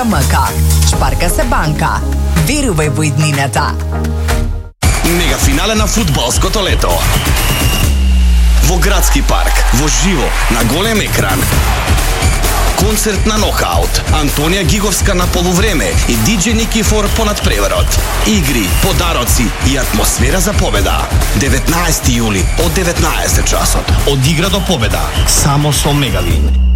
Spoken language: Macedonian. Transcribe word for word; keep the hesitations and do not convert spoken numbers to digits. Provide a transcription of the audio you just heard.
МК. Шпарка се банка. Верувај во иднината. Мега финале на фудбалското лето. Во градски парк, во живо, на голем екран. Концерт на Нокаут, Антонија Гиговска на полувреме и диџеј Никифор понад преворот. Игри, подароци и атмосфера за победа. деветнаесети јули од деветнаесет часот. Од игра до победа, само со Мегавин.